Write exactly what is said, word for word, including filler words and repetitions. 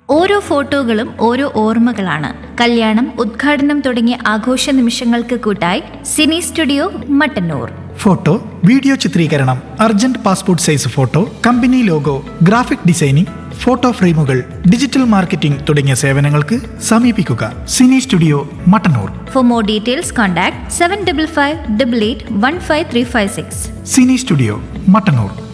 ഓരോ ഫോട്ടോകളും ഓരോ ഓർമ്മകളാണ്. കല്യാണം, ഉദ്ഘാടനം തുടങ്ങിയ ആഘോഷ നിമിഷങ്ങൾക്ക് കൂട്ടായി Sini studio Mattannur. Photo, video ചിത്രീകരണം, urgent passport size photo, company logo, graphic designing, photo ഫ്രെയിമുകൾ, ഡിജിറ്റൽ മാർക്കറ്റിംഗ് തുടങ്ങിയ സേവനങ്ങൾക്ക് സമീപിക്കുക Sini studio Mattannur. For more details contact seven double five double eight one five three five six. Sini studio Mattannur.